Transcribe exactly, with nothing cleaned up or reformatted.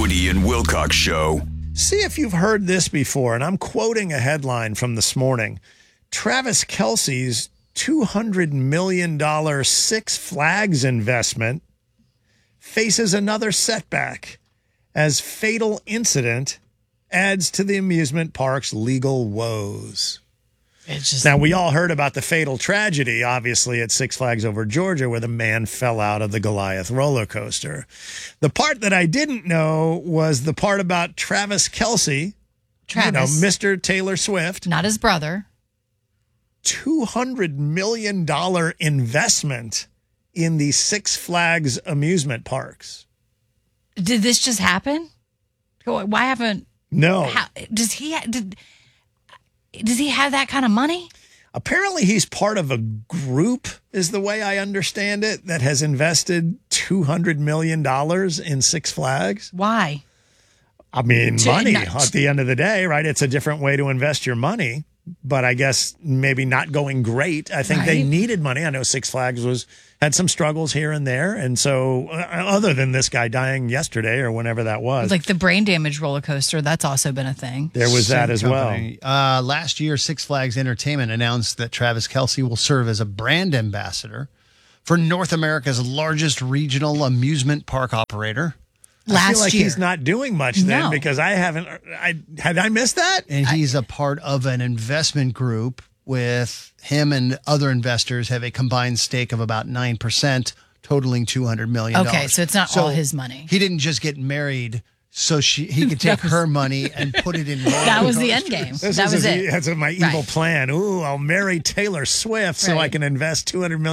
Woody and Wilcox Show. See if you've heard this before, and I'm quoting a headline from this morning. Travis Kelce's two hundred million dollars Six Flags investment faces another setback as fatal incident adds to the amusement park's legal woes. It's just, now, we all heard about the fatal tragedy, obviously, at Six Flags Over Georgia, where the man fell out of the Goliath roller coaster. The part that I didn't know was the part about Travis Kelce, Travis, you know, Mister Taylor Swift. not his brother. two hundred million dollars investment in the Six Flags amusement parks. Did this just happen? Why haven't? No. How, does he? Did? Does he have that kind of money? Apparently, he's part of a group, is the way I understand it, that has invested two hundred million dollars in Six Flags. Why? I mean, To- money not- at the end of the day, right? It's a different way to invest your money, but I guess maybe not going great. I think they Right. needed money. I know Six Flags was had some struggles here and there. And so uh, other than this guy dying yesterday or whenever that was, Like the brain damage roller coaster, that's also been a thing. there was that as Company. Uh, last year, Six Flags Entertainment announced that Travis Kelce will serve as a brand ambassador for North America's largest regional amusement park operator. well. Last I feel like year, he's not doing much then No. because I haven't, I had I missed that? And he's a part of an investment group with him and other investors have a combined stake of about nine percent, totaling two hundred million dollars. Okay, so it's not all his money. He didn't just get married so she he could take That was- her money and put it in roller that was the end coasters. game. This that was a- it. That's my evil Right. plan. Ooh, I'll marry Taylor Swift so I Right. can invest two hundred million